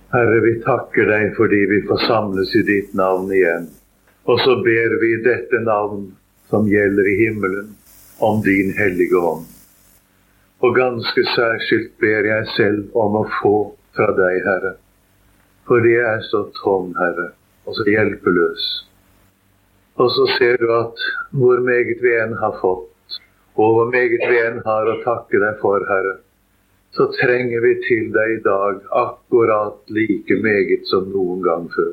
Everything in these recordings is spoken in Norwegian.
Herre, vi takker deg fordi vi får samles i ditt navn igjen. Og så ber vi dette navn som gjelder i himmelen, om din hellige ånd. Og ganske særskilt ber jeg selv om å få fra deg, Herre. Fordi jeg er så tom, Herre, og så hjelpeløs. Og så ser du at hvor meget vi enn har fått, og hvor meget vi enn har å takke deg for, Herre, så trenger vi til deg i dag akkurat like meget som noen gang før.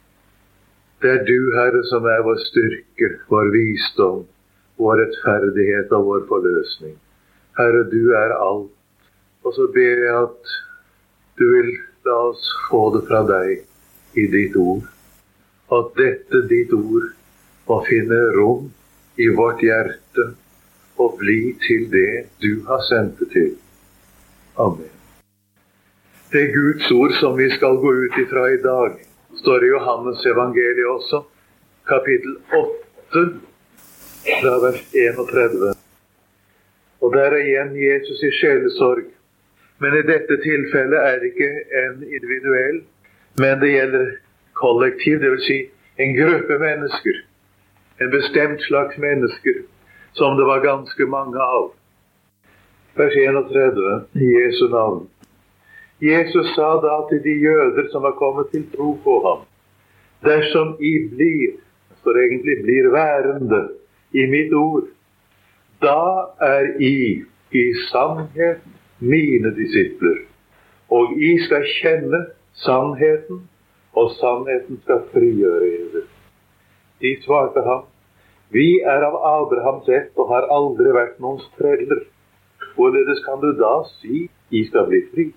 Det er du, Herre, som er vår styrke, vår visdom, vår rettferdighet og vår forløsning. Herre, du er alt. Og så ber jeg at du vil la oss få det fra deg i ditt ord. At dette ditt ord må finne rom i vårt hjerte og bli til det du har sendt det til. Amen. Det Guds ord som vi skal gå ut ifra i dag, står i Johannes evangeliet også, kapittel 8, fra vers 31. Og der er igjen Jesus i sjelesorg. Men i dette tilfellet er det ikke en individuell, men det gjelder kollektiv, det vil si en gruppe mennesker. En bestemt slags mennesker, som det var ganske mange av. Vers 31, i Jesu navn. Jesus sa da til de jøder som var kommet til tro på ham, dersom I blir, det står egentlig blir værende, i mitt ord, da er I sannhet mine disipler, og I skal kjenne sannheten, og sannheten skal frigjøre dere. De svarte ham, vi er av Abrahams ett og har aldri vært noens treller. Hvorledes kan du da si, I skal bli fri?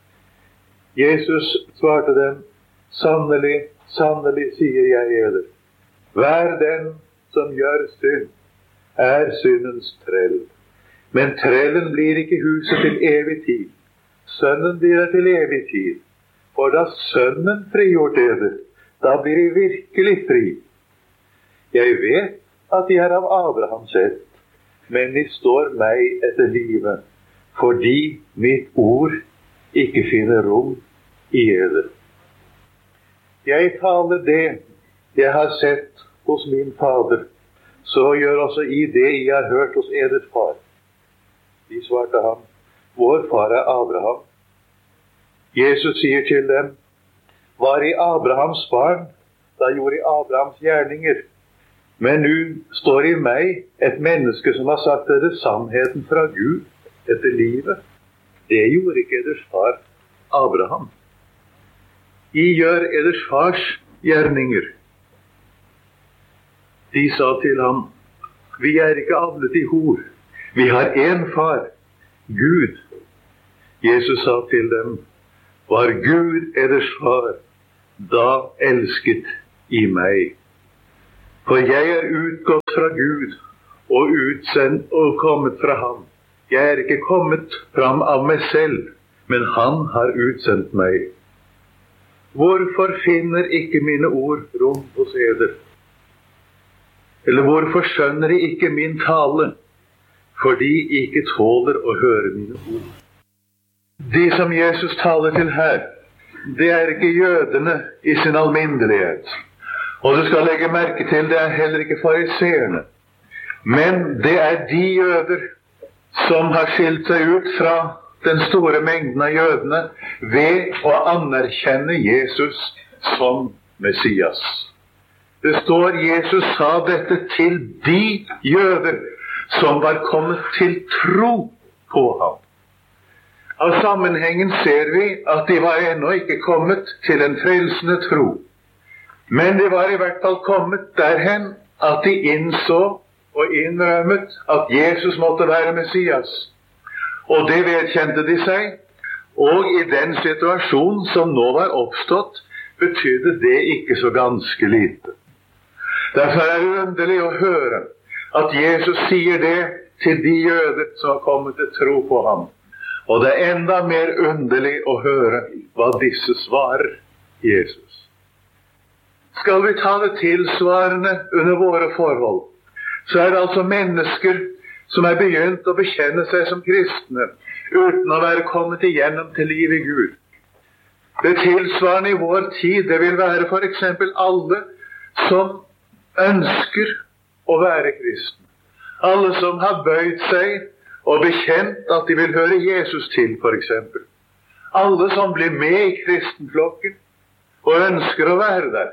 Jesus svarte dem, sannelig, sannelig sier jeg dere, hver den som gjør synd, er syndens trell. Men trellen blir ikke huset til evig tid. Sønnen blir det til evig tid. For da sønnen frigjort dere, da blir I virkelig fri. Jeg vet at de er av Abrahams ett, men de står meg etter livet, fordi mitt ord ikke finner rom i eder. Jeg taler det jeg har sett hos min fader, så gjør også I det I har hørt hos eders far. De svarte ham, vår far er Abraham. Jesus sier til dem, var I Abrahams barn, da gjorde I Abrahams gjerninger. Men nå står I meg et menneske som har sagt dere sannheten fra Gud etter livet. Det gjorde ikke eders far Abraham. I gjør eders fars gjerninger. De sa til ham, vi er ikke avlet I hor. Vi har en far, Gud. Jesus sa til dem, var Gud eders far, da elsket I meg. For jeg er utgått fra Gud og utsendt og kommet fra ham. Jeg er ikke kommet fram av meg selv, men han har utsendt meg. Hvorfor finner ikke mine ord rom hos eder? Eller hvorfor skjønner I ikke min tale? Fordi I ikke tåler å høre mine ord. De som Jesus taler til her, det er ikke jødene I sin almindelighet. Og du skal legge merke til, det er heller ikke fariseerne. Men det er de jøder som har skilt seg ut fra den store mengden av jødene ved å anerkjenne Jesus som Messias. Det står Jesus sa dette til de jøder som var kommet til tro på ham. Av sammenhengen ser vi at de var ennå ikke kommet til en frelsende tro. Men de var I hvert fall kommet derhen at de innså og innrømmet at Jesus måtte være Messias. Og det vedkjente de seg, og I den situasjon som nå var oppstått, betydde det ikke så ganske lite. Derfor er det underlig å høre at Jesus sier det til de jøder som har kommet til tro på ham. Og det er enda mer underlig å høre hva disse svarer Jesus. Skal vi ta det tilsvarende under våre forhold, så er det altså mennesker som er begynt å bekjenne seg som kristne, uten å være kommet igjennom til liv I Gud. Det tilsvarende i vår tid, det vil være for eksempel alle som ønsker å være kristen. Alle som har bøyd seg og bekjent at de vil høre Jesus til, for eksempel. Alle som blir med i kristenflokken og ønsker å være der.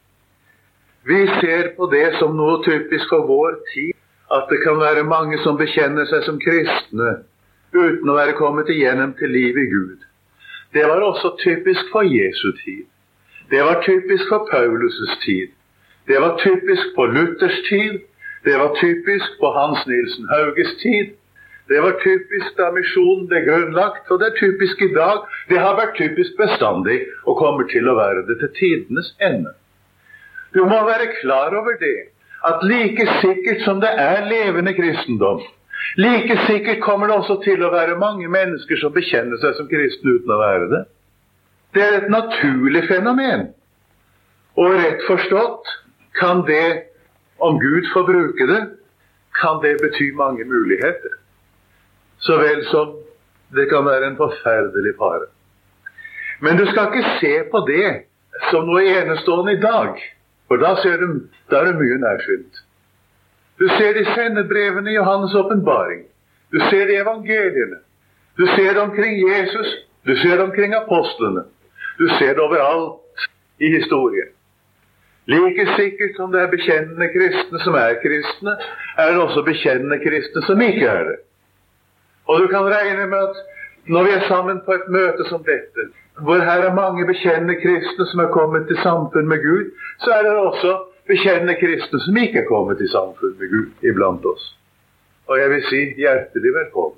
Vi ser på det som noe typisk for vår tid, at det kan være mange som bekjenner seg som kristne uten å være kommet igjennom til liv i Gud. Det var også typisk for Jesu tid. Det var typisk for Paulus' tid. Det var typisk på Luthers tid. Det var typisk på Hans Nilsen Hauges tid. Det var typisk da misjonen ble grunnlagt, og det er typisk i dag. Det har vært typisk bestandig, og kommer til å være det til tidenes ende. Du må være klar over det, at like sikkert som det er levende kristendom, like sikkert kommer det også til å være mange mennesker som bekjenner seg som kristne uten å være det. Det er et naturlig fenomen. Og rett forstått kan det, om Gud får bruke det, kan det bety mange muligheter. Så vel som det kan være en forferdelig fare. Men du skal ikke se på det som noe enestående i dag, for da er det mye nærsynt. Du ser de sendebrevene i Johannes åpenbaring. Du ser de evangeliene. Du ser det omkring Jesus. Du ser det omkring apostlene. Du ser det overalt i historien. Like sikkert som det er bekjennende kristne som er kristne, er det også bekjennende kristne som ikke er det. Og du kan regne med at når vi er sammen på et møte som dette, hvor her er mange bekjennende kristne som er kommet til samfunn med Gud, så er det også bekjennende kristne som ikke er kommet til samfunn med Gud iblant oss. Og jeg vil si hjertelig velkommen.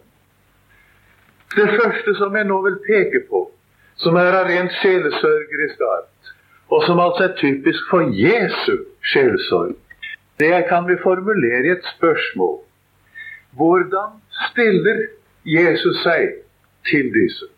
Det første som jeg nå vil peke på, som er av rent sjelesørgerisk art, og som altså er typisk for Jesu sjelesorg, det kan vi formulere i et spørsmål. Hvordan stiller Jesus seg til disse?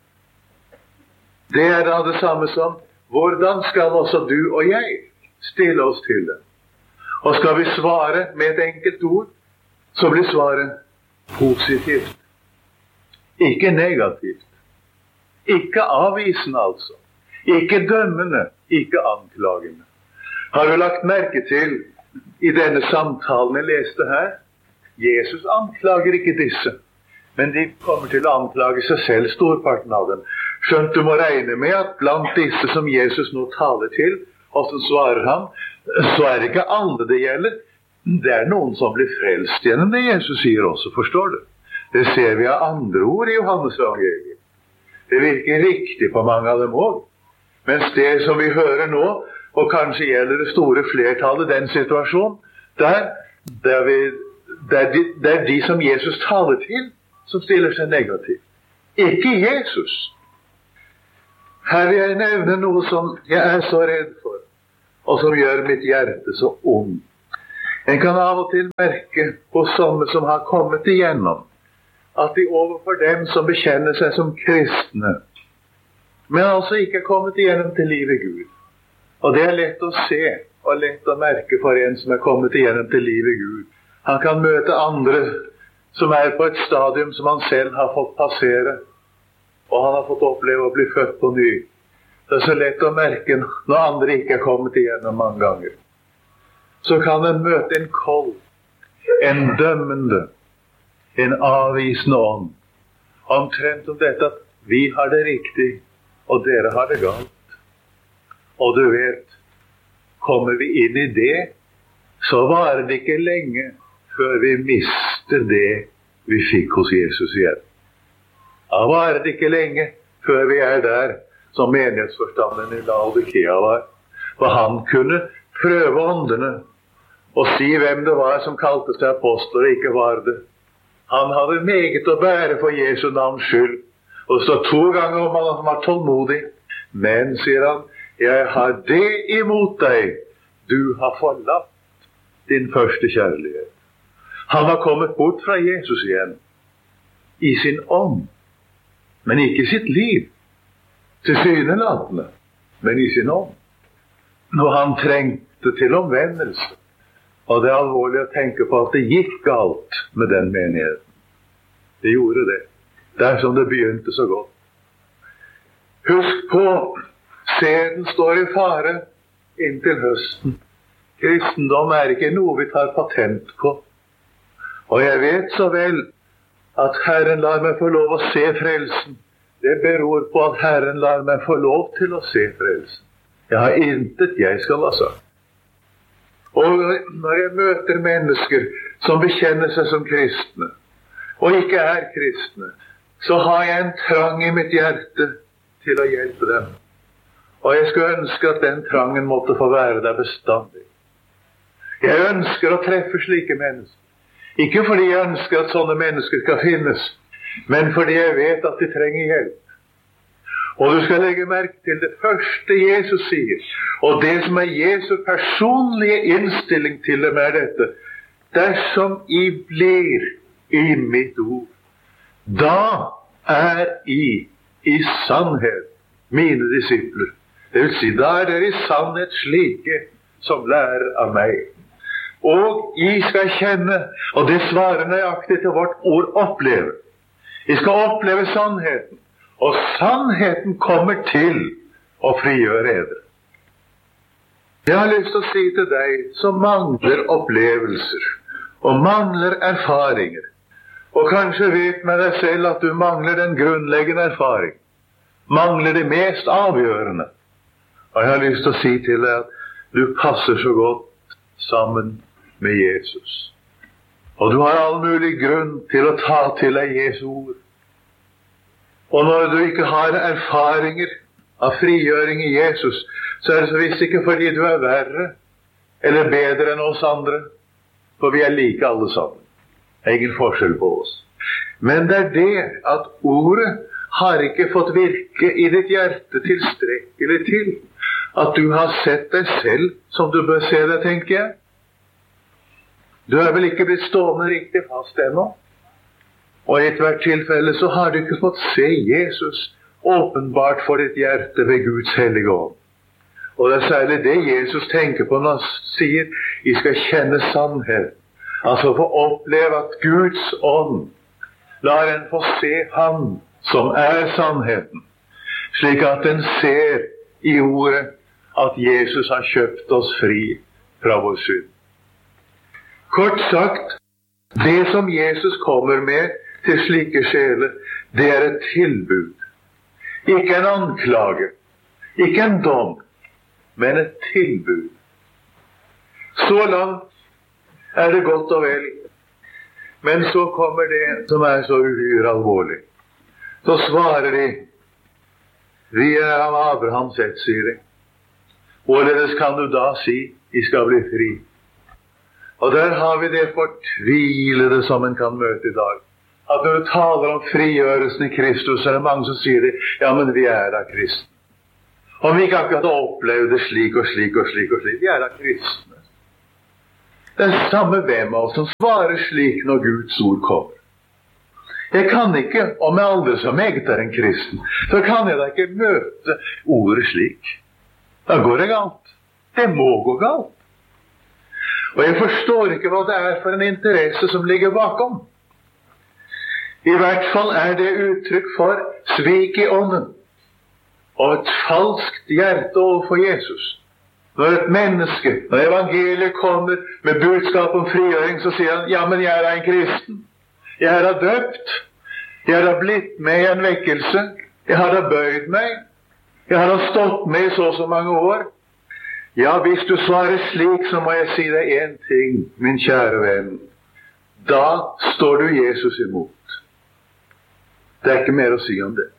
Det er da det samme som, hvordan skal også du og jeg stille oss til det? Og skal vi svare med et enkelt ord, så blir svaret positivt. Ikke negativt. Ikke avvisende altså. Ikke dømmende, ikke anklagende. Har du lagt merke til i denne samtalen jeg leste her? Jesus anklager ikke disse, men de kommer til å anklage seg selv, storparten av dem. Skjønt du må regne med at blant disse som Jesus nå taler til, og så svarer han, så er det ikke alle det gjelder. Det er noen som blir frelst gjennom det Jesus sier også, forstår du? Det ser vi av andre ord i Johannes evangeliet. Det virker riktig på mange av dem også. Mens det som vi hører nå, og kanskje gjelder det store flertallet, den situasjonen, det er de som Jesus taler til, som stiller seg negativt. Ikke Jesus. Her vil jeg nevne noe som jeg er så redd for, og som gjør mitt hjerte så ondt. En kan av og til merke på sånne som har kommet igjennom, at de overfor dem som bekjenner seg som kristne, men altså ikke er kommet igjennom til liv i Gud. Og det er lett å se, og lett å merke for en som er kommet igjennom til liv i Gud. Han kan møte andre som er på et stadium som han selv har fått passere, og han har fått oppleve å bli født på ny. Det er så lett å merke når andre ikke er kommet igjennom mange ganger. Så kan en møte en kold, en dømmende, en avvisende ånd. Omtrent om dette at vi har det riktig, og dere har det galt. Og du vet, kommer vi inn i det, så varer det ikke lenge før vi mister det vi fikk hos Jesus igjen. Da varer det ikke lenge før vi er der som menighetsforstanderen i Laodikea var. For han kunne prøve åndene og si hvem det var som kalte seg apostler og ikke var det. Han hadde meget å bære for Jesu navns skyld. Og det står 2 ganger om han var tålmodig. Men, sier han, jeg har det imot deg. Du har forlatt din første kjærlighet. Han var kommet bort fra Jesus igjen. I sin ånd. Men ikke i sitt liv. Tilsynelatende. Men i sin ånd. Når han trengte til omvendelse. Og det er alvorlig å tenke på at det gikk galt med den menigheten. Det gjorde det. Dersom det begynte så godt. Husk på ser den står i fare inntil høsten. Kristendom ikke noe vi tar patent på. Og jeg vet så vel at Herren lar meg få lov å se frelsen. Det beror på at Herren lar meg få lov til å se frelsen. Jeg har intet jeg skal ha sagt. Og når jeg møter mennesker som bekjenner seg som kristne, og ikke kristne, så har jeg en trang i mitt hjerte til å hjelpe dem. Og jeg skulle ønske at den trangen måtte få være der bestandig. Jeg ønsker å treffe slike mennesker. Ikke fordi jeg ønsker at sånne mennesker skal finnes, men fordi jeg vet at de trenger hjelp. Og du skal legge merke til det første Jesus sier, og det som Jesu personlige innstilling til dem dette: dersom I blir i mitt ord, da I sannhet mine disipler. Det vil si, da dere I sannhet slike som lærer av meg. Og I skal kjenne, og det svarer nøyaktig til vårt ord oppleve. I skal oppleve sannheten, og sannheten kommer til å frigjøre dere. Jeg har lyst til å si til deg som mangler opplevelser, og mangler erfaringer, og kanskje vet med deg selv at du mangler den grunnleggende erfaring, mangler det mest avgjørende. Og jeg har lyst til å si til deg at du passer så godt sammen med Jesus. Og du har all mulig grunn til å ta til deg Jesu ord. Og når du ikke har erfaringer av frigjøring I Jesus, så det så visst ikke fordi du verre eller bedre enn oss andre, for vi like alle sammen. Det ingen forskjell på oss. Men det det at ordet har ikke fått virke I ditt hjerte tilstrekkelig til at du har sett deg selv som du bør se deg, tenker jeg. Du vel ikke blitt stående riktig fast ennå. Og I hvert tilfelle så har du ikke fått se Jesus åpenbart for ditt hjerte ved Guds hellige ånd. Og det særlig det Jesus tenker på når han sier I skal kjenne sannhet. Altså få oppleve at Guds ånd lar en få se Han som sannheten, slik at en ser I ordet at Jesus har kjøpt oss fri fra vår synd. Kort sagt, det som Jesus kommer med til slike sjeler, det et tilbud. Ikke en anklage, ikke en dom, men et tilbud. Så langt det godt og vel. Men så kommer det som så uhyre alvorlig. Så svarer de: vi av Abrahams ett, sier de. Hvorledes kan du da si I skal bli fri? Og der har vi det fortvilede som en kan møte I dag. At når du taler om frigjørelsen I Kristus, det mange som sier det: ja, men vi da kristne. Og vi kan ikke oppleve det slik og slik og slik og slik. Vi da kristne. Det samme hvem av oss som svarer slik når Guds ord kommer. Jeg kan ikke, om jeg aldri så meget en kristen, så kan jeg da ikke møte ordet slik. Da går det galt. Det må gå galt. Og jeg forstår ikke hva det for en interesse som ligger bakom. I hvert fall det uttrykk for svik I ånden og et falskt hjerte overfor Jesus. Når et menneske, når evangeliet kommer med budskap om frigjøring, så sier han: ja, men jeg en kristen. Jeg døpt. Jeg har blitt med I en vekkelse. Jeg har bøyd meg. Jeg har stått med I så mange år. Ja, hvis du svarer slik, så må jeg si deg en ting, min kjære venn. Da står du Jesus imot. Det ikke mer å si om det.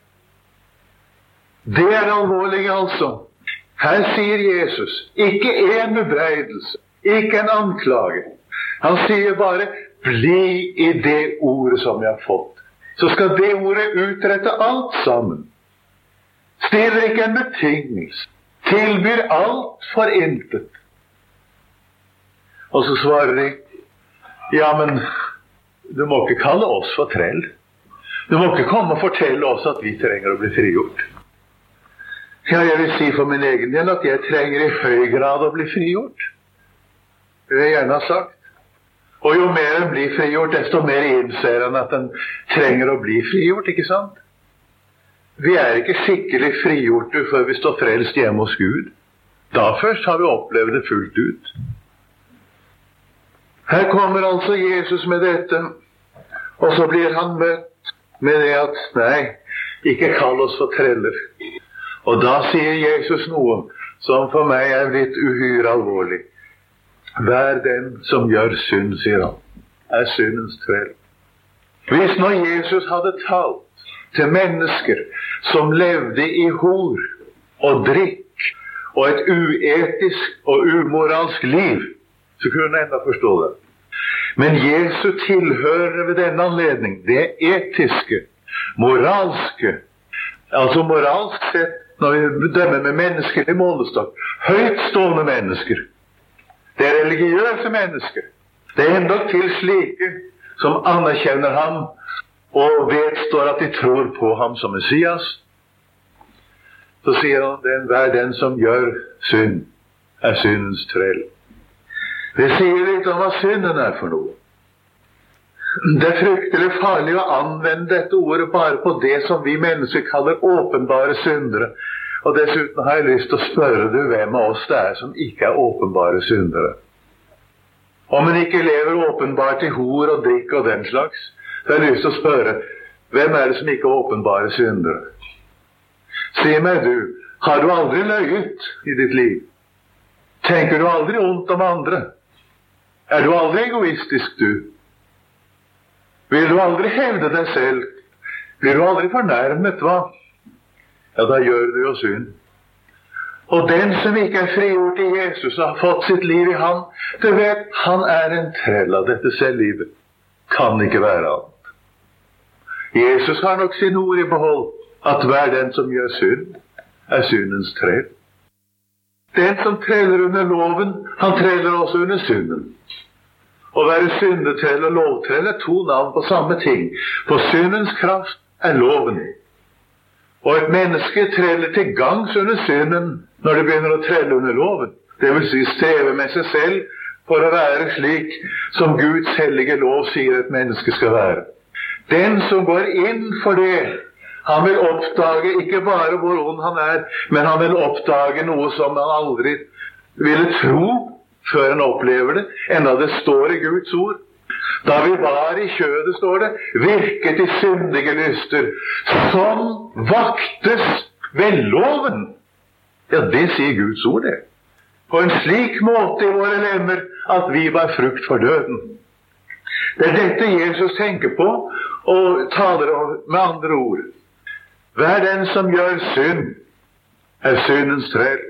Det det alvorlige, altså. Her sier Jesus, ikke en bebreidelse, ikke en anklage. Han sier bare: bli I det ordet som jeg har fått. Så skal det ordet utrette alt sammen. Stiller ikke en betingelse. Tilbyr alt for intet. Og så svarer de: ja, men du må ikke kalle oss for trell. Du må ikke komme og fortelle oss at vi trenger å bli frigjort. Ja, jeg vil si for min egen del at jeg trenger I høy grad å bli frigjort. Det vil jeg gjerne ha sagt. Og jo mer en blir frigjort, desto mer innser han at en trenger å bli frigjort, ikke sant? vi er ikke skikkelig frigjorte før vi står frelst hjemme hos Gud. Da først har vi opplevd det fullt ut. Her kommer altså Jesus med dette, og så blir han møtt med det at, nei, ikke kall oss for treller. Og da sier Jesus noe som for meg er litt uhyre alvorlig. Vær den som gjør synd, sier han, er syndens trell. Hvis når Jesus hadde talt til mennesker som levde i hor og drikk og et uetisk og umoralsk liv, så kunne han enda forstå det. Men Jesu tilhører ved denne anledning det etiske, moralske, altså moralsk sett, når vi dømmer med menneskelig målestokk, høytstående mennesker. Det er religiøse mennesker. Det er endog til slike som anerkjenner ham og vedstår at de tror på ham som Messias. Så sier han, vær den som gjør synd, er syndens trell. Det sier litt om hva synden er for noe. Det er fryktelig farlig å anvende dette ordet bare på det som vi mennesker kaller åpenbare syndere. Og dessuten har jeg lyst til å spørre du hvem av oss det er som ikke er åpenbare syndere. Om en ikke lever åpenbart i hor og drikk og den slags, så har jeg lyst til å spørre, hvem er det som ikke er åpenbare syndere? Si meg du, har du aldri løyet i ditt liv? Tenker du aldri ondt om andre? Er du aldri egoistisk du? Vil du aldri hevde deg selv? Blir du aldri fornærmet, hva? Ja, da gjør du jo synd. Og den som ikke er frigjort i Jesus og har fått sitt liv i ham, du vet, han er en trell av dette selvlivet. Kan ikke være annet. Jesus har nok sin ord i behold, at hver den som gjør synd, er syndens trell. Den som treller under loven, han treller også under synden. Å være syndetrell og lovtrell er to navn på samme ting, for syndens kraft er loven. Og et menneske treller til gangs under synden når det begynner å trelle under loven. Det vil si streve med seg selv for å være slik som Guds hellige lov sier et menneske skal være. Den som går inn for det, han vil oppdage ikke bare hvor ond han er, men han vil oppdage noe som han aldri ville tro før han opplever det, enda det står i Guds ord. Da vi var i kjødet, står det, virket de syndige lyster, som vaktes ved loven. Ja, det sier Guds ord, det. På en slik måte i våre lemmer at vi var frukt for døden. Det er dette Jesus tenker på, og taler om med andre ord. Vær den som gjør synd, er syndens trell.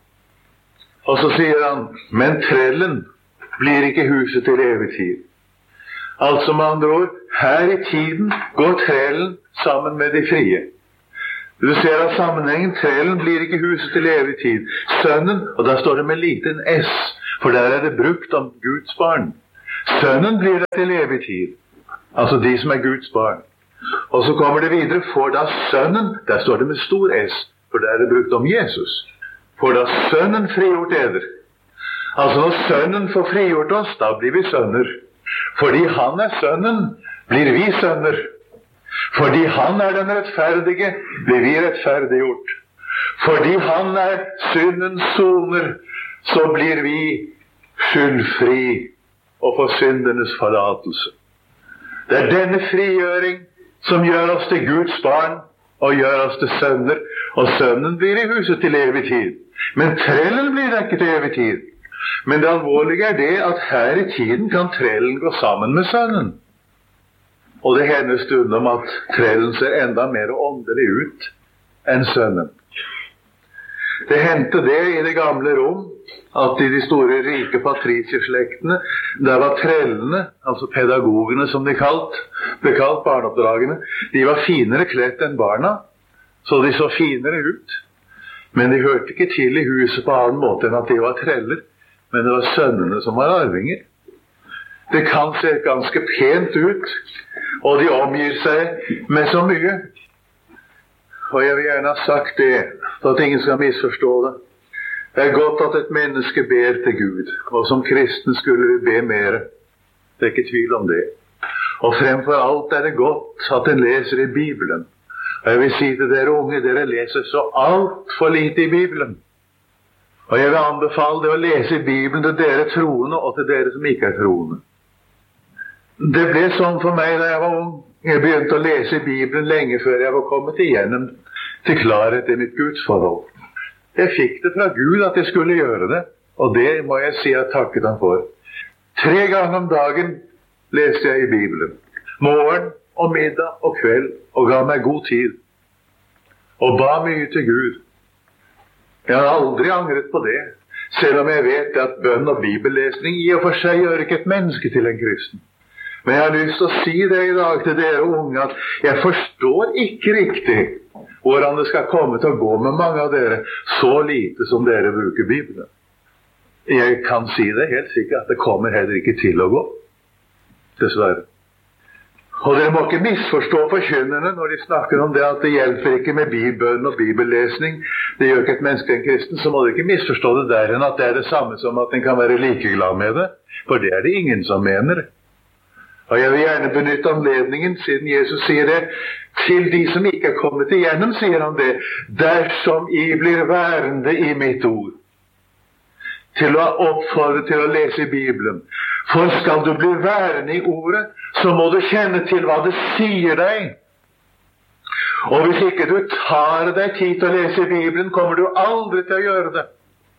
Og så sier han, men trellen blir ikke huset til evig tid. Altså med andre ord, her i tiden går trellen sammen med de frie. Du ser av sammenhengen, trellen blir ikke huset til evig tid. Sønnen, og der står det med liten S, for der er det brukt om Guds barn. Sønnen blir det til evig tid, altså de som er Guds barn. Og så kommer det videre, for da sønnen, der står det med stor S, for der er det brukt om Jesus. For da sønnen frigjort eder. Altså når sønnen får frigjort oss, da blir vi sønner. Fordi han er sønnen, blir vi sønner. Fordi han er den rettferdige, blir vi rettferdiggjort. Fordi han er syndens soner, så blir vi skyldfri og får syndenes forlatelse. Det er denne frigjøring som gjør oss til Guds barn og gjør oss til sønner. Og sønnen blir i huset til evig tid. Men trellen blir ikke til evig tid. Men det alvorlige er det at her i tiden kan trellen gå sammen med sønnen. Og det hender stundom at trellen ser enda mer åndelig ut enn sønnen. Det hendte det i det gamle Rom, at i de store rike patricierslektene, der var trellene, altså pedagogene som de ble kalt barneoppdragene, de var finere kledt enn barna, så de så finere ut. Men de hørte ikke til i huset på annen måte enn at de var treller, men det var sønnene som var arvinger. Det kan se ganske pent ut, og de omgir seg med så mye. Og jeg vil gjerne ha sagt det, for at ingen skal misforstå det. Det er godt at et menneske ber til Gud, og som kristen skulle vi be mere. Det er ikke tvil om det. Og fremfor alt er det godt at en leser i Bibelen, Og jeg vil si til dere unge, dere leser så alt for lite i Bibelen. Og jeg vil anbefale dere å lese i Bibelen til dere troende og til dere som ikke er troende. Det ble sånn for meg da jeg var ung. Jeg begynte å lese i Bibelen lenge før jeg var kommet igjennom til klarhet i mitt gudsforhold. Jeg fikk det fra Gud at jeg skulle gjøre det, og det må jeg si at takket han for. 3 ganger om dagen leste jeg i Bibelen. Morgen og middag og kveld, og ga meg god tid. Og ba mye til Gud. Jeg har aldri angret på det, selv om jeg vet at bønn og bibellesning i og for seg gjør ikke et menneske til en kristen. Men jeg har lyst til å si det i dag til dere unge, at jeg forstår ikke riktig hvordan det skal komme til å gå med mange av dere så lite som dere bruker Bibelen. Jeg kan si det helt sikkert at det kommer heller ikke til å gå. Dessverre. Og dere må ikke misforstå forkynnerne når de snakker om det at det hjelper ikke med bibelen og bibellesning. Det gjør ikke et menneske en kristen, så må dere ikke misforstå det der enn at det er det samme som at en kan være likeglad med det. For det er det ingen som mener. Og jeg vil gjerne benytte anledningen, siden Jesus sier det, til de som ikke er kommet igjennom, sier han det, dersom I blir værende I mitt ord. Til å oppfordre til å lese i Bibelen. For skal du bli værende I ordet, så må du kjenne til hva det sier deg. Og hvis ikke du tar deg tid til å lese i Bibelen, kommer du aldri til å gjøre det.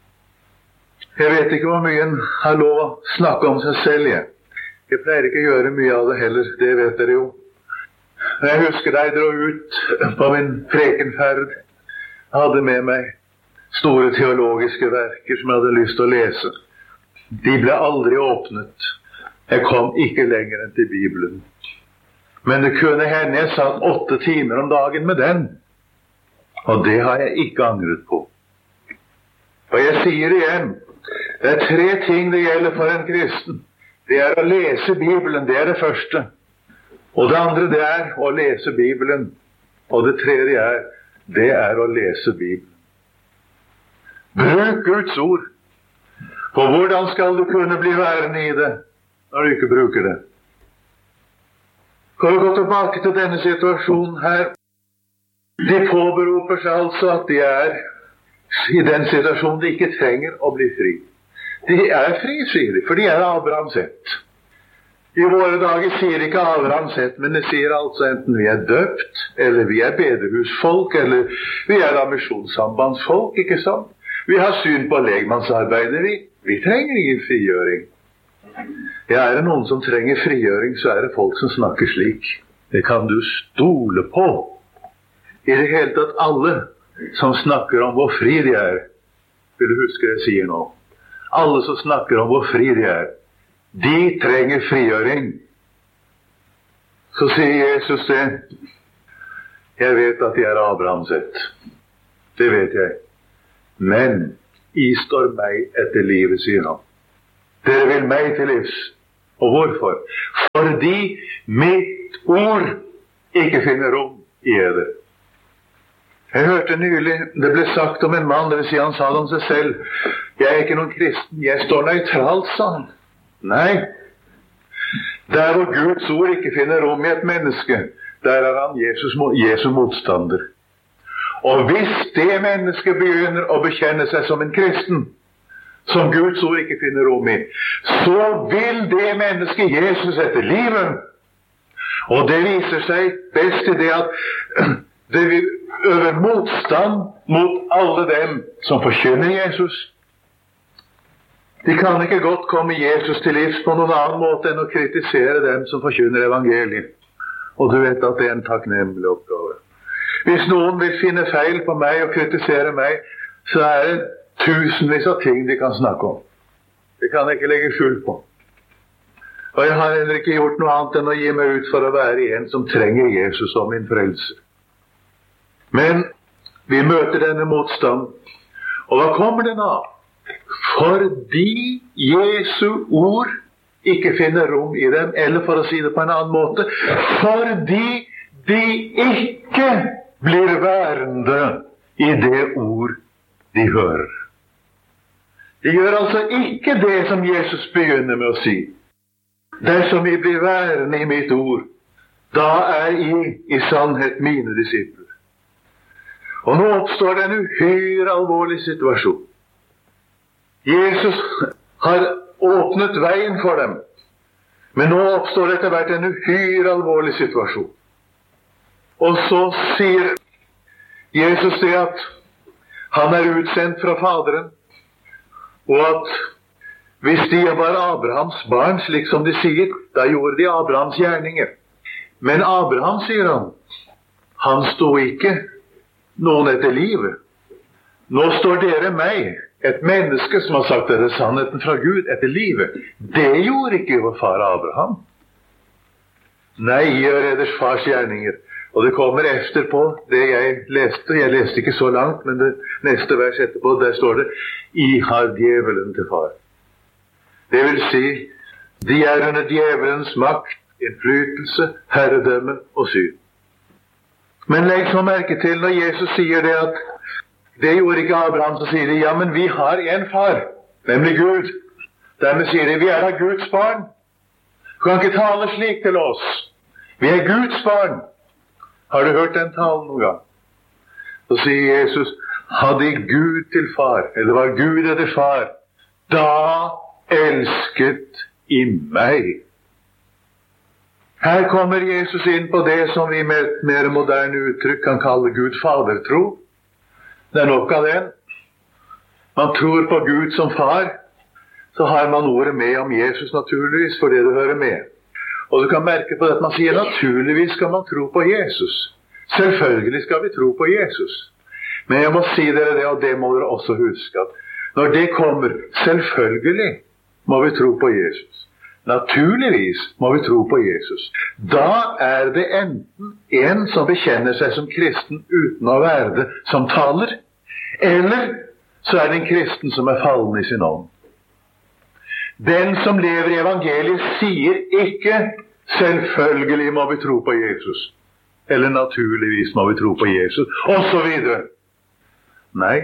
Jeg vet ikke hvor mye en har lov å snakke om seg selv, jeg. Jeg pleier ikke å gjøre mye av det heller, det vet dere jo. Jeg husker da jeg dro ut på min prekenferd. Jeg hadde med meg store teologiske verker som jeg hadde lyst til å lese. De ble aldri åpnet. Jeg kom ikke lenger enn til Bibelen. Men det kunne hende jeg satt 8 timer om dagen med den. Og det har jeg ikke angret på. Og jeg sier igjen, det er 3 ting det gjelder for en kristen. Det er å lese Bibelen, det er det første. Og det andre det er å lese Bibelen. Og det tredje det er å lese Bibelen. Bruk Guds ord. For hvordan skal du kunne bli værende I det når du ikke bruker det? Kan vi gå tilbake til denne situasjonen her? De påberoper seg altså at de er I den situasjonen de ikke trenger å bli fri. De er fri, sier de, for de er Abrahams ett. I våre dager sier ikke Abrahams ett, men det sier altså enten vi er døpt, eller vi er bedehusfolk, eller vi er misjonssambandsfolk, ikke sant? Vi har syn på legmannsarbeidet, vi trenger ingen frigjøring. Ja, er det noen som trenger frigjøring, så er det folk som snakker slik. Det kan du stole på. I det hele tatt alle som snakker om hvor fri de er, vil du huske det jeg sier nå. Alle som snakker om hvor fri de er, de trenger frigjøring. Så sier Jesus det. Jeg vet at de er Abrahams ett. Det vet jeg. Men I står meg etter livet, sier han. Dere vil meg til livs. Og hvorfor? Fordi mitt ord ikke finner rom I eder. Jeg hørte nylig, det ble sagt om en mann, det vil si han sa det om seg selv. Jeg er ikke noen kristen, jeg står nøytralt, sa han. Nei. Der hvor Guds ord ikke finner rom I et menneske, der er han Jesu motstander. Og hvis det mennesket begynner å bekjenne seg som en kristen, som Guds ord ikke finner rom I, så vil det mennesket Jesus etter livet. Og det viser seg best I det at det vil øve motstand mot alle dem som forkynner Jesus. De kan ikke godt komme Jesus til livs på noen annen måte enn å kritisere dem som forkynner evangeliet. Og du vet at det en takknemlig oppgave. Hvis noen vil finne feil på meg og kritisere meg, så det tusenvis av ting de kan snakke om. Det kan jeg ikke legge skjul på. Og jeg har heller ikke gjort noe annet enn å gi meg ut for å være en som trenger Jesus som min frelser. Men vi møter denne motstand. Og hva kommer den av? Fordi Jesu ord ikke finner rom I dem, eller for å si det på en annen måte, fordi de ikke blir værende I det ord de hører. De gjør altså ikke det som Jesus begynner med å si. Dersom I blir værende I mitt ord, da I sannhet mine disipler. Og nå oppstår det en uhyre alvorlig situasjon. Jesus har åpnet veien for dem, men nå oppstår det etter hvert en uhyre alvorlig situasjon. Og så sier Jesus det at han er utsendt fra Faderen, og at hvis de var Abrahams barn, slik som de sier, da gjorde de Abrahams gjerninger. Men Abraham, sier han sto ikke noen etter livet. Nå står dere meg, et menneske som har sagt dere sannheten fra Gud etter livet. Det gjorde ikke vår far Abraham. Nei, gjør eders fars gjerninger. Og det kommer efterpå det jeg leste. Jeg leste ikke så langt, men det neste vers etterpå, der står det: I har djevelen til far. Det vil si, de er under djevelens makt, innflytelse, herredømme og syn. Men legg så merke til når Jesus sier det at det gjorde ikke Abraham, så sier de, ja, men vi har en far, nemlig Gud. Dermed sier de, vi er av Guds barn. Du kan ikke tale slik til oss. Vi er Guds barn. Har du hørt den talen noen gang? Så sier Jesus, hadde Gud til far, eller var Gud etter far, da elsket i meg. Her kommer Jesus inn på det som vi med et mer moderne uttrykk kan kalle Gud fadertro. Det er nok av den. Man tror på Gud som far, så har man ordet med om Jesus naturligvis, for det du hører med. Og du kan merke på det at man sier naturligvis skal man tro på Jesus. Selvfølgelig skal vi tro på Jesus. Men jeg må si dere det, og det må dere også huske, at når det kommer, selvfølgelig må vi tro på Jesus. Naturligvis må vi tro på Jesus. Da er det enten en som bekjenner seg som kristen uten å være det, som taler, eller så er det en kristen som er fallen i sin ånd. Den som lever i evangeliet sier ikke selvfølgelig må vi tro på Jesus, eller naturligvis må vi tro på Jesus, og så videre. Nei,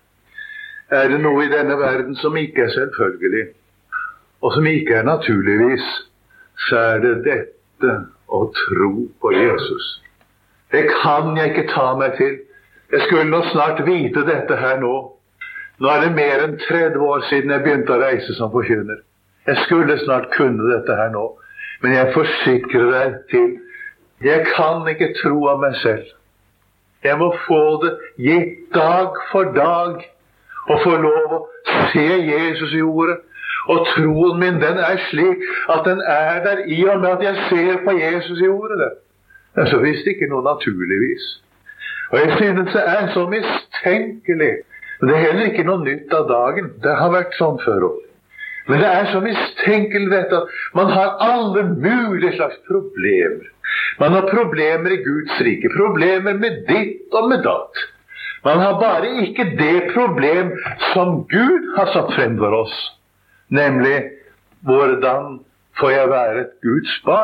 er det noe i denne verden som ikke er selvfølgelig, og som ikke er naturligvis, så er det dette å tro på Jesus. Det kan jeg ikke ta meg til. Jeg skulle nå snart vite dette her nå. Nå er det mer enn 30 år siden jeg begynte å reise som forkynner. Jeg skulle snart kunne dette her nå. Men jeg forsikrer deg til, jeg kan ikke tro av meg selv. Jeg må få det gitt dag for dag, og få lov å se Jesus i ordet. Og troen min, den er slik at den er der i og med at jeg ser på Jesus i ordet der. Det er så visst ikke noe naturligvis. Og jeg synes det er så mistenkelig. Men det er heller ikke noe nytt av dagen. Det har vært sånn før også. Men det er så mistenkelig dette at man har alle mulige slags problemer. Man har problemer i Guds rike, problemer med ditt og med datt. Man har bare ikke det problem som Gud har satt frem for oss. Nemlig, hvordan får jeg være et Guds barn?